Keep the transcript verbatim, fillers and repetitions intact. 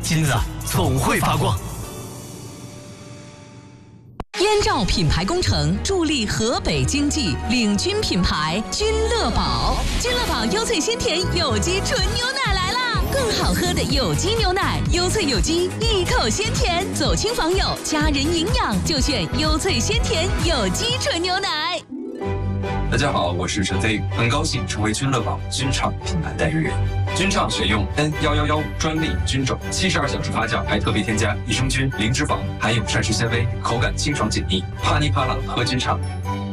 金子总会发光。 燕赵品牌工程助力河北经济，领军品牌君乐宝。君乐宝优萃鲜甜有机纯牛奶来啦！更好喝的有机牛奶，优萃有机，一口鲜甜。走亲访友，家人营养就选优萃鲜甜有机纯牛奶。 大家好，我是陈飞宇，很高兴成为君乐宝君畅品牌代言人。君畅选用 N 一一一专利菌种，七十二小时发酵，还特别添加益生菌、零脂肪，含有膳食纤维，口感清爽解腻，啪哩啪啦喝君畅。